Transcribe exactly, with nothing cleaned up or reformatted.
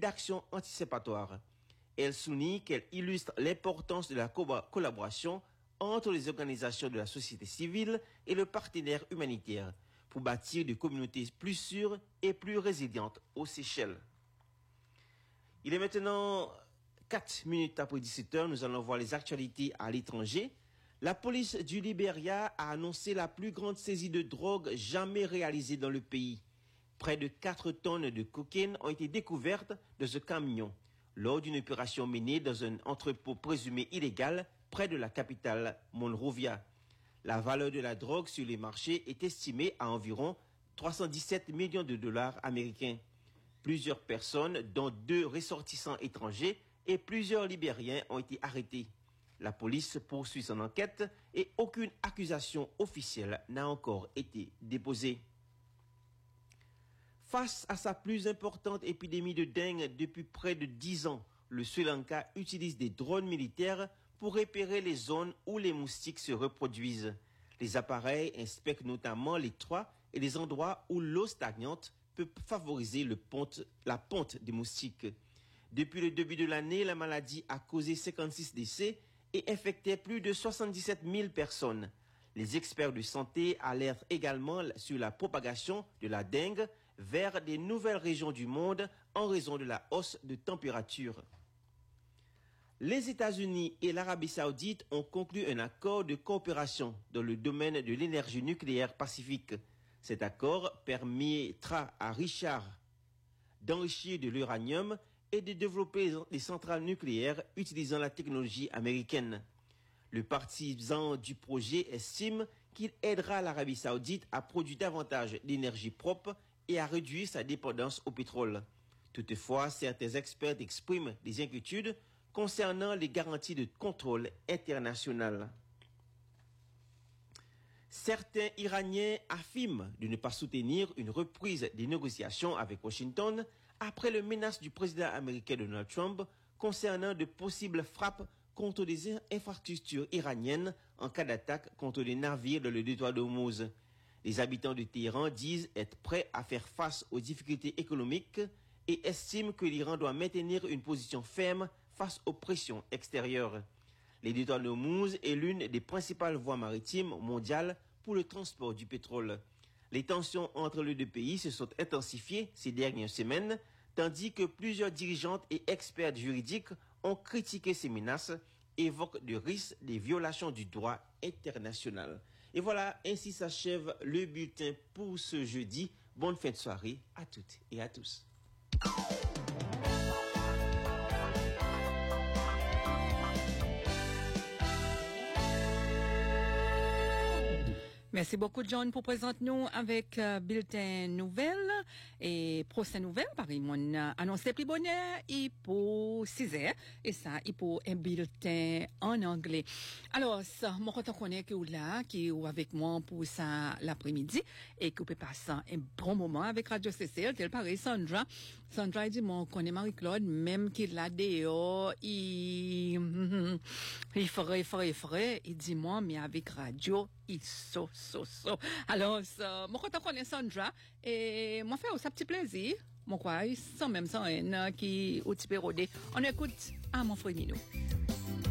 d'actions anticipatoires. Elle souligne qu'elle illustre l'importance de la co- collaboration entre les organisations de la société civile et le partenaire humanitaire pour bâtir des communautés plus sûres et plus résilientes aux Seychelles. Il est maintenant quatre minutes après dix-sept heures, nous allons voir les actualités à l'étranger. La police du Libéria a annoncé la plus grande saisie de drogue jamais réalisée dans le pays. Près de quatre tonnes de cocaïne ont été découvertes dans ce camion lors d'une opération menée dans un entrepôt présumé illégal près de la capitale Monrovia. La valeur de la drogue sur les marchés est estimée à environ trois cent dix-sept millions de dollars américains. Plusieurs personnes, dont deux ressortissants étrangers et plusieurs Libériens, ont été arrêtés. La police poursuit son enquête et aucune accusation officielle n'a encore été déposée. Face à sa plus importante épidémie de dengue depuis près de dix ans, le Sri Lanka utilise des drones militaires pour repérer les zones où les moustiques se reproduisent. Les appareils inspectent notamment les toits et les endroits où l'eau stagnante peut favoriser le ponte, la ponte des moustiques. Depuis le début de l'année, la maladie a causé cinquante-six décès et infecté plus de soixante-dix-sept mille personnes. Les experts de santé alertent également sur la propagation de la dengue vers des nouvelles régions du monde en raison de la hausse de température. Les États-Unis et l'Arabie Saoudite ont conclu un accord de coopération dans le domaine de l'énergie nucléaire pacifique. Cet accord permettra à Richard d'enrichir de l'uranium et de développer des centrales nucléaires utilisant la technologie américaine. Le partisan du projet estime qu'il aidera l'Arabie Saoudite à produire davantage d'énergie propre et à réduire sa dépendance au pétrole. Toutefois, certains experts expriment des inquiétudes concernant les garanties de contrôle international. Certains Iraniens affirment de ne pas soutenir une reprise des négociations avec Washington après les menaces du président américain Donald Trump concernant de possibles frappes contre des infrastructures iraniennes en cas d'attaque contre des navires dans le détroit d'Ormuz. Les habitants de Téhéran disent être prêts à faire face aux difficultés économiques et estiment que l'Iran doit maintenir une position ferme face aux pressions extérieures. Le détroit d'Ormuz est l'une des principales voies maritimes mondiales pour le transport du pétrole. Les tensions entre les deux pays se sont intensifiées ces dernières semaines, tandis que plusieurs dirigeantes et experts juridiques ont critiqué ces menaces et évoquent de risques des violations du droit international. Et voilà, ainsi s'achève le bulletin pour ce jeudi. Bonne fin de soirée à toutes et à tous. Merci beaucoup, John, pour présenter nous avec euh, bulletin nouvelle et prochaine nouvelle. Pareil, mon euh, annonce plus bonheur, il pour six heures et ça, il pour un bulletin en anglais. Alors, ça, mon content connaît que vous là, qui est avec moi pour ça l'après-midi et que vous pouvez passer un bon moment avec Radio C C L, tel pareil, Sandra. Sandra dit, mon connaît Marie-Claude, même qu'il l'a dehors, il, il ferait, il ferait, il ferait, il dit moi, mais avec Radio, il so, so, so. Alors, ça, mon content connaît Sandra, et moi fait aussi un petit plaisir, mon quoi, sans même sans un qui, au petit pérodé. On écoute à mon frère Minou.